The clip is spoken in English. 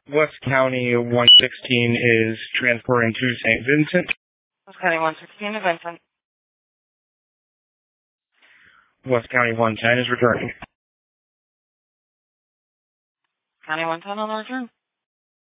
West County 116 is transporting to St. Vincent. West County 116 to Vincent. West County 110 is returning. County 110 on the return.